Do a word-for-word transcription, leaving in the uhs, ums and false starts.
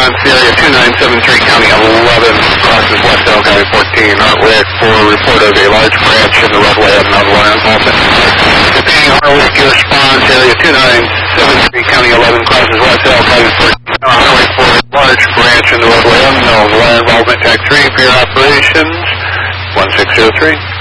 response, area two nine seven three, County eleven, crosses West L, County fourteen, Hartwick for report of a large branch in the roadway of Mount Wire involvement. Repeating Hartwick, your response, area two nine seven three, County eleven, crosses West L, County fourteen, Hartwick for a large branch in the roadway unknown. Wire involvement, tag three, for your operations, one six zero three.